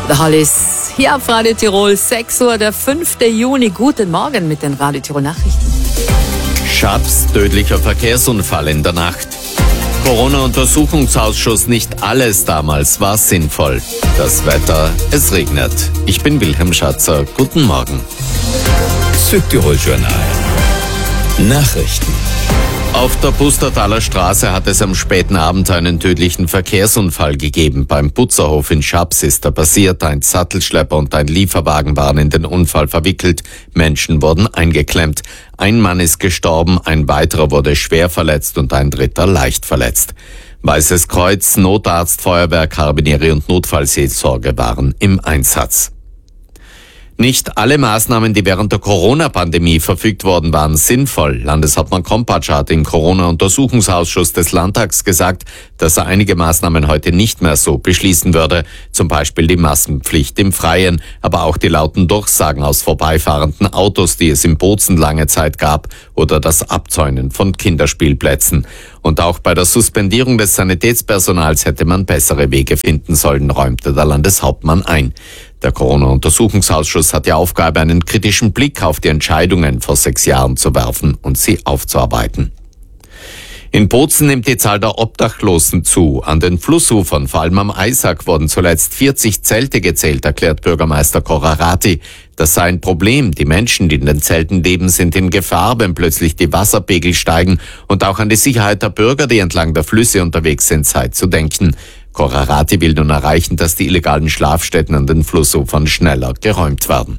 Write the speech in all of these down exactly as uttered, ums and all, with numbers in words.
Der Hollis hier auf Radio Tirol, sechs Uhr, der fünfte Juni. Guten Morgen mit den Radio Tirol Nachrichten. Schaps, tödlicher Verkehrsunfall in der Nacht. Corona-Untersuchungsausschuss, nicht alles damals war sinnvoll. Das Wetter, es regnet. Ich bin Wilhelm Schatzer, guten Morgen. Südtirol-Journal. Nachrichten. Auf der Pustertaler Straße hat es am späten Abend einen tödlichen Verkehrsunfall gegeben. Beim Putzerhof in Schaps ist er passiert. Ein Sattelschlepper und ein Lieferwagen waren in den Unfall verwickelt. Menschen wurden eingeklemmt. Ein Mann ist gestorben, ein weiterer wurde schwer verletzt und ein dritter leicht verletzt. Weißes Kreuz, Notarzt, Feuerwehr, Karabinieri und Notfallseelsorge waren im Einsatz. Nicht alle Maßnahmen, die während der Corona-Pandemie verfügt worden waren, sinnvoll. Landeshauptmann Krompatsch hat im Corona-Untersuchungsausschuss des Landtags gesagt, dass er einige Maßnahmen heute nicht mehr so beschließen würde. Zum Beispiel die Maskenpflicht im Freien, aber auch die lauten Durchsagen aus vorbeifahrenden Autos, die es in Bozen lange Zeit gab, oder das Abzäunen von Kinderspielplätzen. Und auch bei der Suspendierung des Sanitätspersonals hätte man bessere Wege finden sollen, räumte der Landeshauptmann ein. Der Corona-Untersuchungsausschuss hat die Aufgabe, einen kritischen Blick auf die Entscheidungen vor sechs Jahren zu werfen und sie aufzuarbeiten. In Bozen nimmt die Zahl der Obdachlosen zu. An den Flussufern, vor allem am Eisack, wurden zuletzt vierzig Zelte gezählt, erklärt Bürgermeister Korarati. Das sei ein Problem. Die Menschen, die in den Zelten leben, sind in Gefahr, wenn plötzlich die Wasserpegel steigen. Und auch an die Sicherheit der Bürger, die entlang der Flüsse unterwegs sind, sei zu denken. Korarati will nun erreichen, dass die illegalen Schlafstätten an den Flussufern schneller geräumt werden.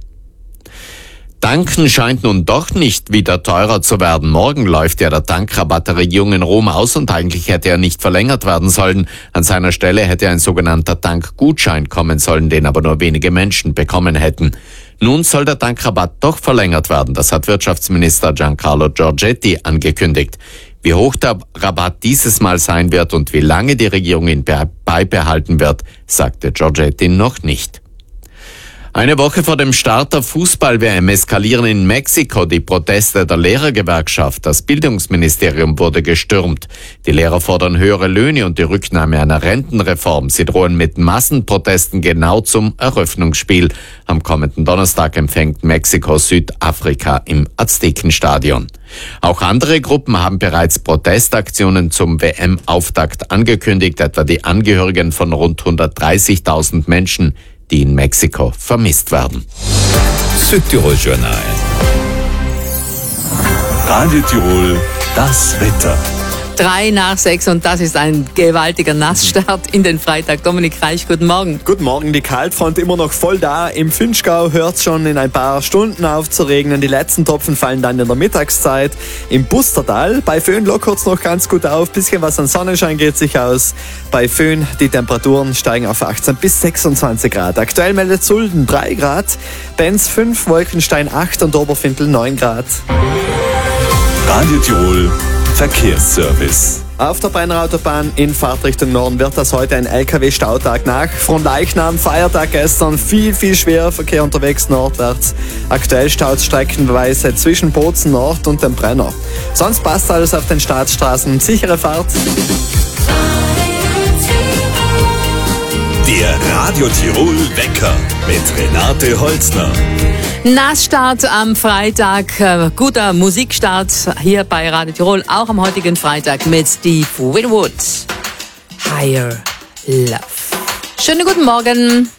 Tanken scheint nun doch nicht wieder teurer zu werden. Morgen läuft ja der Tankrabatt der Regierung in Rom aus und eigentlich hätte er nicht verlängert werden sollen. An seiner Stelle hätte ein sogenannter Tankgutschein kommen sollen, den aber nur wenige Menschen bekommen hätten. Nun soll der Tankrabatt doch verlängert werden. Das hat Wirtschaftsminister Giancarlo Giorgetti angekündigt. Wie hoch der Rabatt dieses Mal sein wird und wie lange die Regierung ihn beibehalten wird, sagte Giorgetti noch nicht. Eine Woche vor dem Start der Fußball-W M eskalieren in Mexiko die Proteste der Lehrergewerkschaft. Das Bildungsministerium wurde gestürmt. Die Lehrer fordern höhere Löhne und die Rücknahme einer Rentenreform. Sie drohen mit Massenprotesten genau zum Eröffnungsspiel. Am kommenden Donnerstag empfängt Mexiko Südafrika im Aztekenstadion. Auch andere Gruppen haben bereits Protestaktionen zum W M-Auftakt angekündigt, etwa die Angehörigen von rund hundertdreißigtausend Menschen, die in Mexiko vermisst werden. Südtirol-Journal. Radio Tirol, das Wetter. Drei nach sechs und das ist ein gewaltiger Nassstart in den Freitag. Dominik Reich, guten Morgen. Guten Morgen, die Kaltfront immer noch voll da. Im Finchgau hört es schon in ein paar Stunden auf zu regnen. Die letzten Tropfen fallen dann in der Mittagszeit. Im Pustertal, bei Föhn lockert es noch ganz gut auf. Bisschen was an Sonnenschein geht sich aus. Bei Föhn, die Temperaturen steigen auf achtzehn bis sechsundzwanzig Grad. Aktuell meldet Sulden drei Grad, Benz fünf, Wolkenstein acht und Oberfindl neun Grad. Radio Tirol Verkehrsservice. Auf der Brenner Autobahn in Fahrtrichtung Norden wird das heute ein L K W-Stautag nach. Fronleichnam, Feiertag gestern, viel, viel schwerer Verkehr unterwegs nordwärts. Aktuell staut streckenweise zwischen Bozen Nord und dem Brenner. Sonst passt alles auf den Staatsstraßen. Sichere Fahrt. Der Radio Tirol Wecker mit Renate Holzner. Nassstart am Freitag, äh, guter Musikstart hier bei Radio Tirol, auch am heutigen Freitag mit Steve Winwood. Higher Love. Schönen guten Morgen.